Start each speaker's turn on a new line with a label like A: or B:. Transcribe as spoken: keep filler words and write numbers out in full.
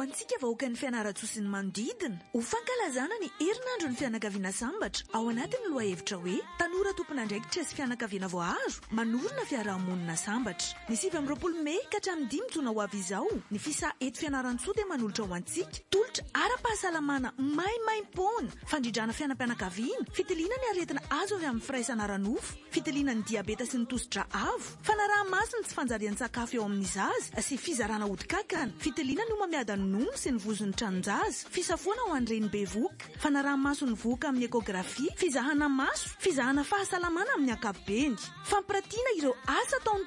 A: antsika vahoaka ny fianarantsoa sy ny manodidina ho fankalazana ny herinandro ny fianakaviana sambatra ao anatin'ny loha-hevitra hoe tanora tompon'andraikitra sy fianakaviana voaaro manorina fiarahamonina sambatra. Ny sivy amby roapolo Mey ka hatramin'ny dimy jona ho avy izao ny fisaha eto fianarantsoa dia manolotra ho antsika tolotra ara-pahasalamana maimaim-poana, fandridrana fianam-pianakaviana, fitiliana ny aretina azo avy amin'ny firaisana ara-nofo, fitiliana ny diabeta sy ny tosidra avo, fanaraha-maso ny tsy fanjarian-tsakafo eo amin'ny zaza sy fizarana hodikakana, fitiliana ny homamiada ny nono sy ny vozon'ny tranonjaza, fisafoana ho an'ireny bevoka, fanaraha-maso ny voka amin'ny ekografia, fizahana maso, fizahana fahasalamana amin'ny ankapobeny, fampiratiana ireo asa ataon'ny